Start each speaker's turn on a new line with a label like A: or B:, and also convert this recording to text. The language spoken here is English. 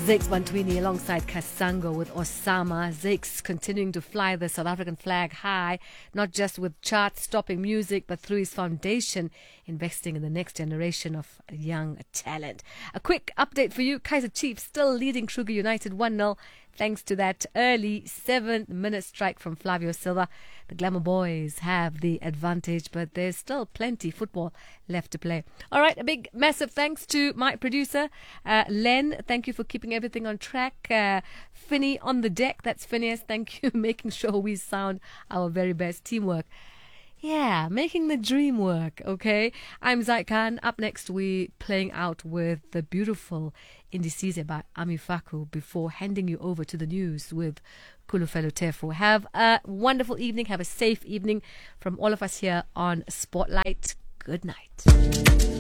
A: Zakes Bantwini alongside Kasango with Osama. Zakes continuing to fly the South African flag high, not just with chart-stopping music, but through his foundation, investing in the next generation of young talent. A quick update for you. Kaizer Chiefs still leading Kruger United 1-0. Thanks to that early 7th-minute strike from Flavio Silva. The Glamour Boys have the advantage, but there's still plenty football left to play. All right, a big, massive thanks to my producer, Len. Thank you for keeping everything on track. Finney on the deck. That's Phineas. Thank you, making sure we sound our very best. Teamwork. Yeah, making the dream work, okay? I'm Zaid Khan. Up next, we playing out with the beautiful Indisize by Ami Faku before handing you over to the news with Kulufelo Tefo. Have a wonderful evening. Have a safe evening from all of us here on Spotlight. Good night.